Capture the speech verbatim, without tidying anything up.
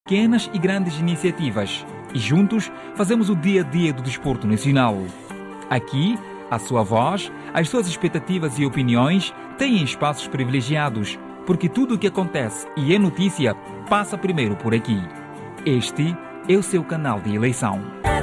pequenas e grandes iniciativas e juntos fazemos o dia a dia do desporto nacional. Aqui, a sua voz, as suas expectativas e opiniões têm espaços privilegiados, porque tudo o que acontece e é notícia passa primeiro por aqui. Este é o seu canal de eleição.